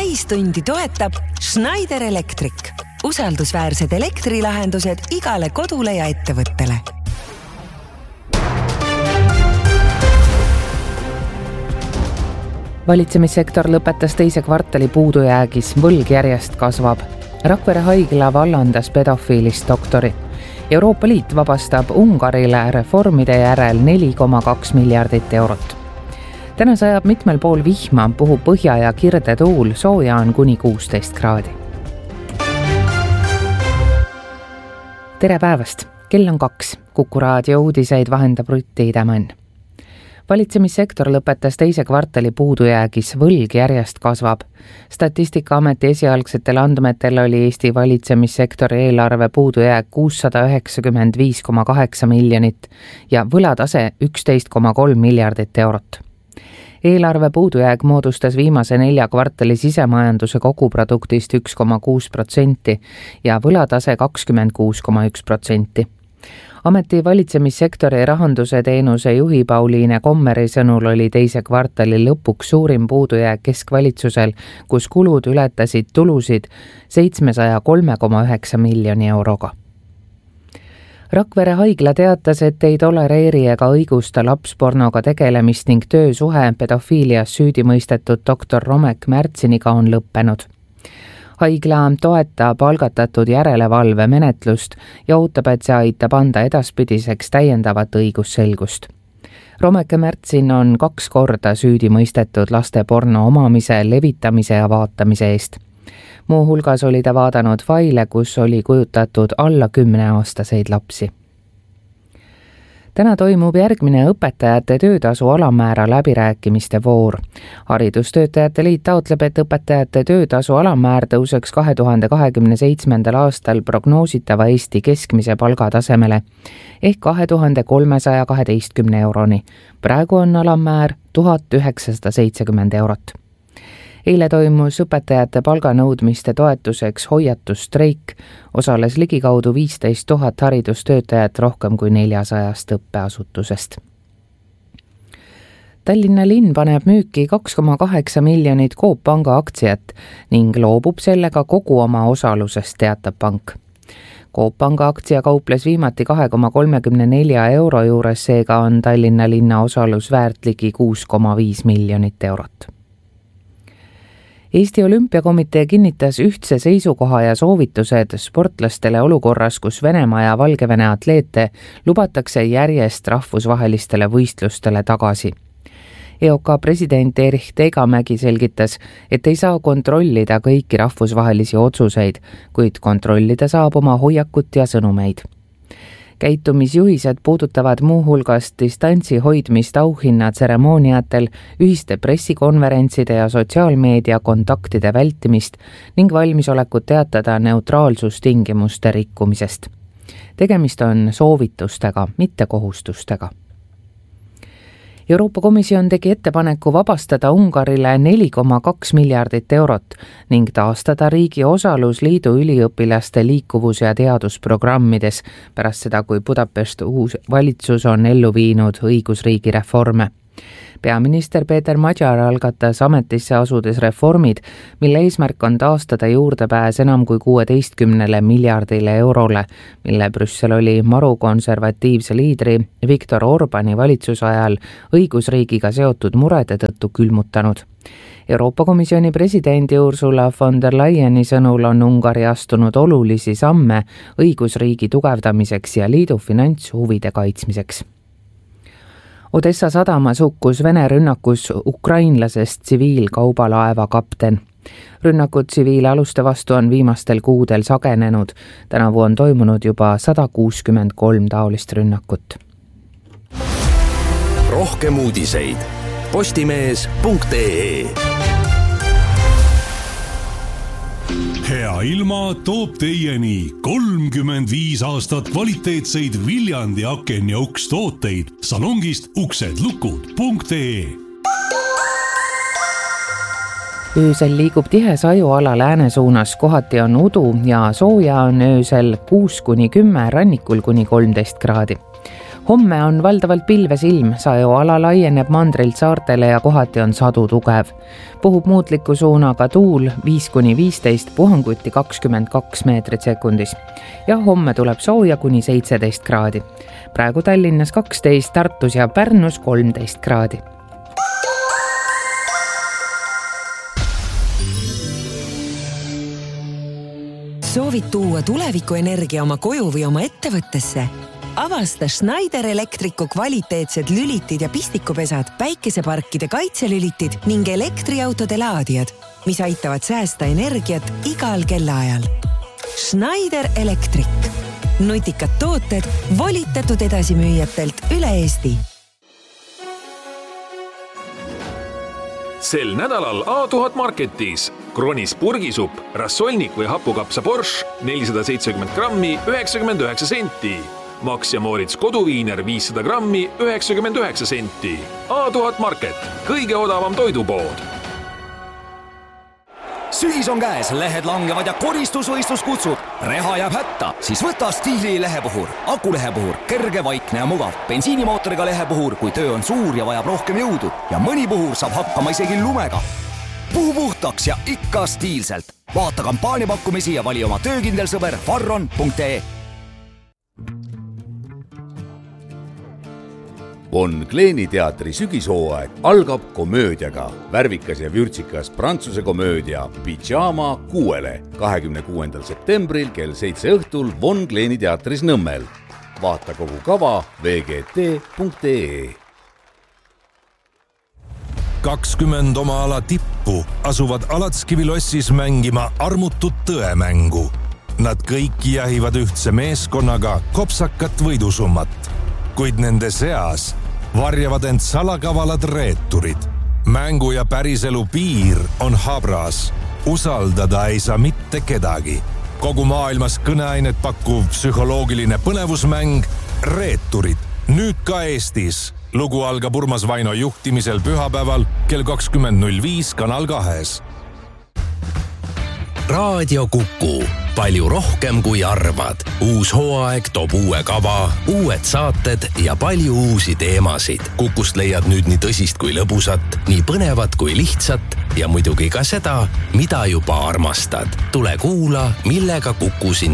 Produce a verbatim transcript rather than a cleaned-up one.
täistundi toetab Schneider Electric. Usaldusväärsed elektrilahendused igale kodule ja ettevõttele. Valitsemissektor lõpetas teise kvartali puudujäägis, võlg järjest kasvab. Rakvere haigla vallandas pedofiilist doktori. Euroopa Liit vabastab Ungarile reformide järel neli koma kaks miljardit eurot. Täna sajab mitmel pool vihma, puhub põhja ja kirde tuul, sooja on kuni kuusteist kraadi. Tere päevast, kell on kaks. Kuku raadio uudiseid vahendab Rutti Idemann. Valitsemissektor lõpetas teise kvartali puudujäägis, võlg järjest kasvab. Statistikaameti esialgsetel andmetel oli Eesti valitsemissektori eelarve puudujääk kuussada üheksakümmend viis koma kaheksa miljonit ja võlatase üksteist koma kolm miljardit eurot. Eelarve puudujääk moodustas viimase nelja kvartali sisemajanduse koguproduktist üks koma kuus protsenti ja võlatase kakskümmend kuus koma üks protsenti. Ameti valitsemissektori rahanduse teenuse juhi Pauliine Kommeri sõnul oli teise kvartali lõpuks suurim puudujääk keskvalitsusel, kus kulud ületasid tulusid seitsmesaja kolme koma üheksa miljoni euroga. Rakvere haigla teatas, et ei tolereeri ega õigusta lapspornoga tegelemist ning töösuhe pedofiilias süüdi mõistetud doktor Romek Märtsiniga on lõppenud. Haigla toetab algatatud järelevalve menetlust ja ootab, et see aitab anda edaspidiseks täiendavat õigusselgust. Romeke Märtsin on kaks korda süüdi mõistetud laste porno omamise, levitamise ja vaatamise eest. Muu hulgas oli ta vaadanud faile, kus oli kujutatud alla kümneaastaseid lapsi. Täna toimub järgmine õpetajate töötasu alammäära läbirääkimiste voor. Haridustöötajate liit taotleb, et õpetajate töötasu alammäär tõuseks kahe tuhande kahekümne seitsmendal aastal prognoositava Eesti keskmise palgatasemele ehk kahe tuhande kolmesaja kaheteistkümne euroni. Praegu on alammäär tuhat üheksasada seitsekümmend eurot. Eile toimus õpetajate palganõudmiste toetuseks hoiatusstreik, osales ligikaudu viisteist tuhat haridustöötajat rohkem kui neljasajast õppeasutusest. Tallinna linn paneb müüki kaks koma kaheksa miljonit Coop Panga aktsiat ning loobub sellega kogu oma osalusest, teatab pank. Coop Panga aktsia kauples viimati kahe koma kolmekümne nelja euro juures, seega on Tallinna linna osalus väärt ligi kuus koma viis miljonit eurot. Eesti Olümpiakomitee kinnitas ühtse seisukoha ja soovitused sportlastele olukorras, kus Venemaa ja Valgevene atleete lubatakse järjest rahvusvahelistele võistlustele tagasi. E O K president Erich Tegamägi selgitas, et ei saa kontrollida kõiki rahvusvahelisi otsuseid, kuid kontrollida saab oma hoiakut ja sõnumeid. Käitumisjuhised puudutavad muu hulgas distantsi hoidmist auhinna tseremooniatel, ühiste pressikonverentside ja sotsiaalmeedia kontaktide vältimist ning valmisolekut teatada neutraalsustingimuste rikkumisest. Tegemist on soovitustega, mitte kohustustega. Euroopa Komisjon tegi ettepaneku vabastada Ungarile neli koma kaks miljardit eurot ning taastada riigi osalus liidu üliõpilaste liikuvus- ja teadusprogrammides pärast seda, kui Budapest uus valitsus on ellu viinud õigusriigi reforme. Peaminister Peeter Magyar algatas ametisse asudes reformid, mille eesmärk on taastada juurdepääs enam kui kuueteistkümnele miljardile eurole, mille Brüssel oli maru konservatiivse liidri Viktor Orbani valitsuse ajal õigusriigiga seotud murede tõttu külmutanud. Euroopa Komisjoni presidendi Ursula von der Leyeni sõnul on Ungari astunud olulisi samme õigusriigi tugevdamiseks ja liidu finantshuvide kaitsmiseks. Odessa sadamas hukkus Vene rünnakus ukrainlasest tsiviilkaubalaeva kapten. Rünnakud tsiviilaluste vastu on viimastel kuudel sagenenud. Tänavu on toimunud juba sada kuuskümmend kolm taolist rünnakut. Rohkem uudiseid postimees punkt ee. Hea ilma toob teieni kolmkümmend viis aastat kvaliteetseid Viljandi aken ja uks tooteid salongist uksedlukud punkt ee. Öösel liigub tihe sajuala lääne suunas, kohati on udu ja sooja on öösel kuus kuni kümme, rannikul kuni kolmteist kraadi. homme on valdavalt pilves ilm, sajuala laieneb mandrilt saartele ja kohati on sadu tugev. Puhub muutliku suunaga tuul viis kuni viisteist, puhanguti kakskümmend kaks meetrit sekundis. Ja homme tuleb sooja kuni seitseteist kraadi. Praegu Tallinnas kaksteist, Tartus ja Pärnus kolmteist kraadi. Soovid tuua tulevikuenergia oma koju või oma ettevõttesse? Avasta Schneider Electricu kvaliteetsed lülitid ja pistikupesad, päikeseparkide kaitselülitid ning elektriautode laadijad, mis aitavad säästa energiat igal kellaajal. Schneider Electric. Nutikad tooted volitatud edasimüüjatelt üle Eesti. Sel nädalal A tuhat Marketis Kronis purgisupp, rassolnik või hapukapsa borš nelisada seitsekümmend grammi üheksakümmend üheksa senti. Max ja Moritz koduviiner viissada grammi üheksakümmend üheksa senti. A tuhat Market, kõige odavam toidupood. Sügis on käes, lehed langevad ja koristusvõistlus kutsub. Reha jääb hätta, siis võta Stiili lehepuhur. Akulehepuhur, kerge, vaikne ja mugav. Bensiinimootoriga lehepuhur, kui töö on suur ja vajab rohkem jõudu. Ja mõni puhur saab hakkama isegi lumega. Puhu puhtaks ja ikka stiilselt. Vaata kampaaniapakkumisi ja vali oma töökindel sõber farron punkt ee. Von Kleeni teatri sügishooaeg algab komöödiaga. Värvikas ja vürtsikas prantsuse komöödia Pyjama kuuele kahekümne kuuendal septembril kell seitse õhtul Von Kleeni teatris Nõmmel. Vaata kogu kava v g t punkt ee. kakskümmend oma ala tippu asuvad Alatskivi lossis mängima armutut tõemängu. Nad kõik jahivad ühtse meeskonnaga kopsakat võidusummat, kuid nende seas varjavad end salakavalad reeturid. Mängu ja päriselu piir on habras. Usaldada ei saa mitte kedagi. Kogu maailmas kõneainet pakkuv psühholoogiline põnevusmäng Reeturid. Nüüd ka Eestis. Lugu algab Urmas Vaino juhtimisel pühapäeval kell kakskümmend null viis Kanal kahes. Raadio Kuku. Palju rohkem kui arvad. Uus hooaeg toob uue kava, uued saated ja palju uusi teemasid. Kukust leiad nüüd nii tõsist kui lõbusat, nii põnevat kui lihtsat ja muidugi ka seda, mida juba armastad. Tule kuula, millega Kuku sind